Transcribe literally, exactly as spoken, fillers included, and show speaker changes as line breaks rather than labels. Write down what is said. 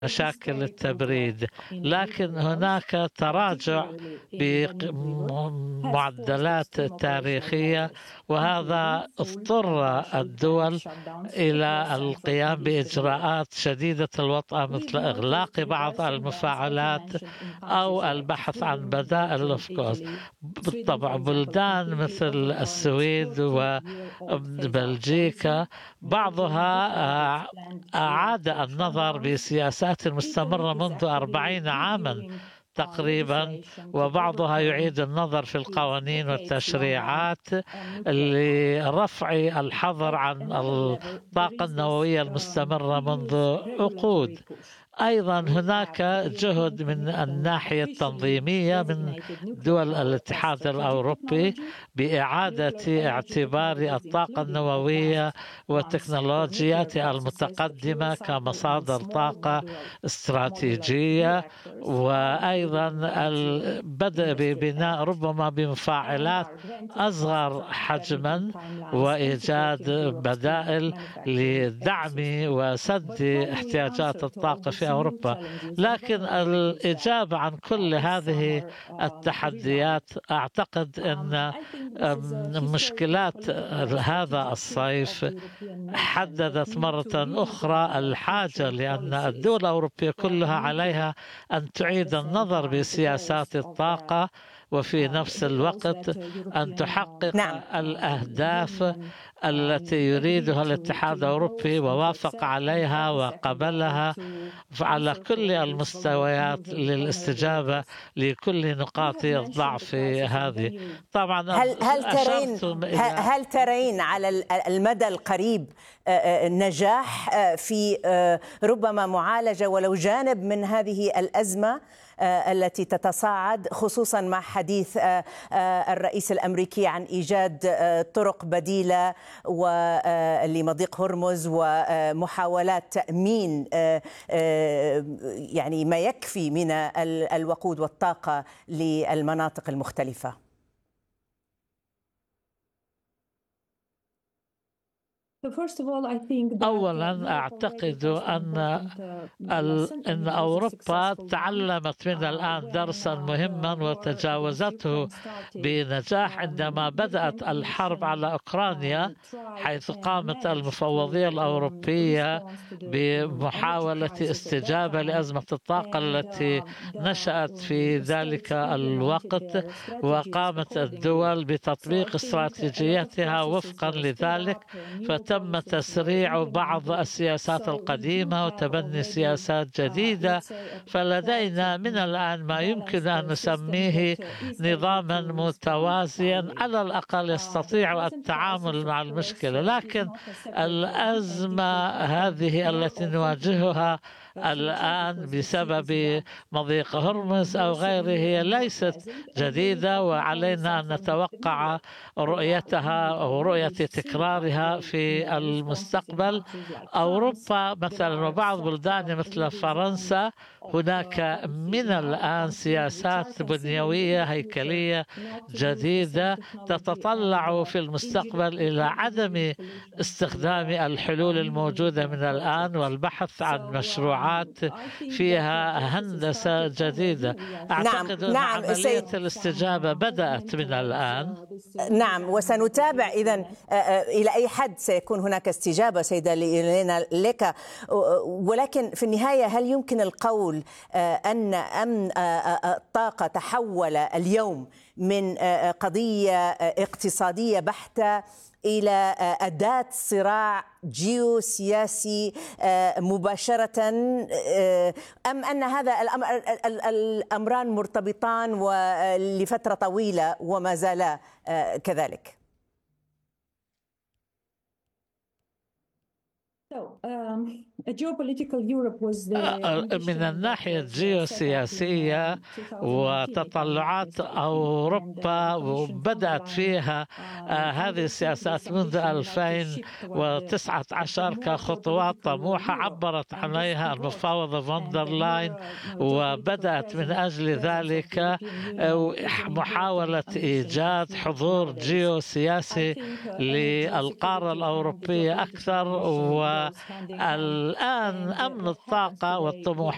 مشاكل التبريد، لكن هناك تراجع بمعدلات تاريخية، وهذا اضطر الدول إلى القيام بإجراءات شديدة الوطأة مثل إغلاق بعض المفاعلات أو البحث عن بدائل الأفكار. بالطبع بلدان مثل السويد وبلجيكا بعضها أعاد النظر بسياسات مستمرة منذ أربعين عاما تقريبا، وبعضها يعيد النظر في القوانين والتشريعات لرفع الحظر عن الطاقة النووية المستمرة منذ عقود. أيضا هناك جهد من الناحية التنظيمية من دول الاتحاد الأوروبي بإعادة اعتبار الطاقة النووية والتكنولوجيات المتقدمة كمصادر طاقة استراتيجية، وأيضا البدء ببناء ربما بمفاعلات أصغر حجما وإيجاد بدائل لدعم وسد احتياجات الطاقة في أوروبا. لكن الإجابة عن كل هذه التحديات أعتقد أن مشكلات هذا الصيف حددت مرة أخرى الحاجة، لأن الدول الأوروبية كلها عليها أن تعيد النظر بسياسات الطاقة، وفي نفس الوقت أن تحقق
نعم.
الأهداف التي يريدها الاتحاد الأوروبي ووافق عليها وقبلها على كل المستويات للاستجابة لكل نقاط الضعف هذه. طبعا
هل هل ترين هل ترين على المدى القريب نجاح في ربما معالجة ولو جانب من هذه الأزمة التي تتصاعد، خصوصا مع حديث الرئيس الأمريكي عن إيجاد طرق بديلة لمضيق هرمز ومحاولات تأمين يعني ما يكفي من الوقود والطاقة للمناطق المختلفة؟
أولا أعتقد أن أن أوروبا تعلمت من الآن درسا مهما وتجاوزته بنجاح عندما بدأت الحرب على أوكرانيا، حيث قامت المفوضية الأوروبية بمحاولة استجابة لأزمة الطاقة التي نشأت في ذلك الوقت، وقامت الدول بتطبيق استراتيجيتها وفقا لذلك، فتم تسريع بعض السياسات القديمة وتبني سياسات جديدة. فلدينا من الآن ما يمكن أن نسميه نظاما متوازيا على الأقل يستطيع التعامل مع المشكلة. لكن الأزمة هذه التي نواجهها الآن بسبب مضيق هرمز أو غيره هي ليست جديدة، وعلينا أن نتوقع رؤيتها أو رؤية تكرارها في المستقبل. أوروبا مثلا وبعض بلدان مثل فرنسا هناك من الآن سياسات بنيوية هيكلية جديدة تتطلع في المستقبل إلى عدم استخدام الحلول الموجودة من الآن والبحث عن مشروعات فيها هندسة جديدة. أعتقد أن
نعم.
عملية الاستجابة بدأت من الآن.
نعم، وسنتابع إذن إلى أي حد سيكون هناك استجابة سيدة لينا لك. ولكن في النهاية هل يمكن القول أن أمن الطاقة تحول اليوم من قضية اقتصادية بحتة إلى أداة صراع جيوسياسي مباشرة، أم أن هذا الأمر الأمران مرتبطان ولفترة طويلة وما زالا كذلك؟
من الناحية الجيوسياسية وتطلعات أوروبا بدأت فيها هذه السياسات منذ ألفين وتسعة عشر كخطوات طموحة عبرت عليها المفاوضة فوندر لاين، وبدأت من أجل ذلك محاولة إيجاد حضور جيوسياسي للقارة الأوروبية أكثر. والآن أمن الطاقة والطموح